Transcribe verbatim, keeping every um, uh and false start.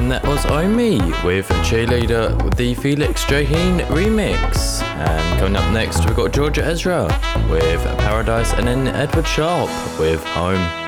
And that was I'm Me with Cheerleader, the Felix Jaheen remix. And coming up next, we've got Georgia Ezra with Paradise, and then Edward Sharp with Home.